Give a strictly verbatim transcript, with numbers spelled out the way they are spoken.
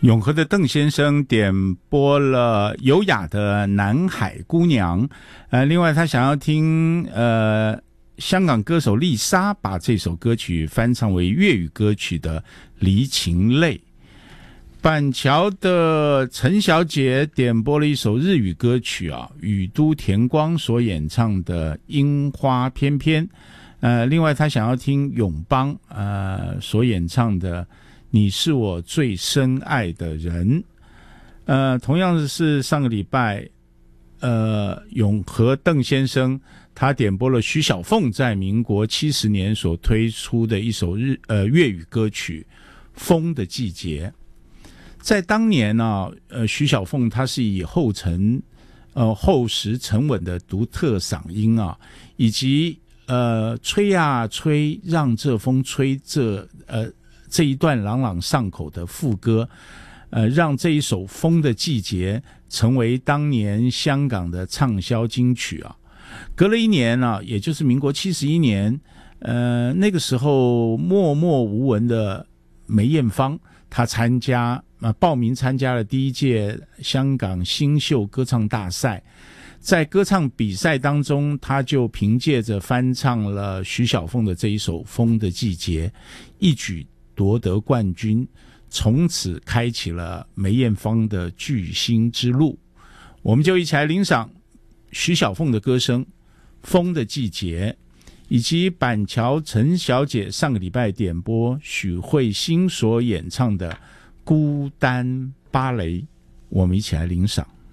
永和的邓先生点播了优雅的南海姑娘，呃，另外他想要听呃香港歌手丽莎把这首歌曲翻唱为粤语歌曲的《离情泪》。板桥的陈小姐点播了一首日语歌曲啊，宇都田光所演唱的《樱花翩翩》。呃，另外他想要听永邦呃所演唱的你是我最深爱的人。呃，同样是上个礼拜，呃，永和邓先生他点播了徐小凤在民国七十年所推出的一首日呃粤语歌曲《风的季节》。在当年呢、啊，呃，徐小凤她是以厚沉、呃厚实沉稳的独特嗓音啊，以及呃吹呀吹，让这风吹这呃。这一段朗朗上口的副歌，呃，让这一首《风的季节》成为当年香港的畅销金曲啊。隔了一年啊，也就是民国七十一年，呃，那个时候默默无闻的梅艳芳，她参加呃报名参加了第一届香港新秀歌唱大赛。在歌唱比赛当中，他就凭借着翻唱了徐小凤的这一首《风的季节》，一举夺得冠军，从此开启了梅艳芳的巨星之路。我们就一起来欣赏徐小凤的歌声《风的季节》，以及板桥陈小姐上个礼拜点播许慧欣所演唱的《孤单芭蕾》，我们一起来欣赏。